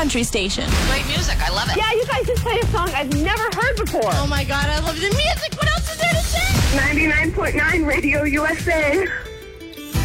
country station. Great music. I love it. Yeah, you guys just play a song I've never heard before. Oh my God, I love the music. What else is there to say? 99.9 Radio USA.